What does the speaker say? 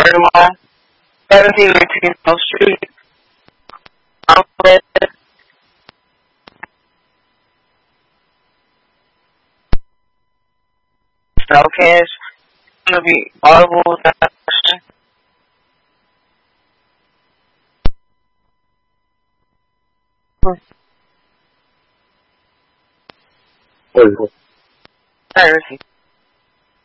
Mall, 1719 South Street, Outlet. No cash. It's gonna be audible. What is it? Thursday.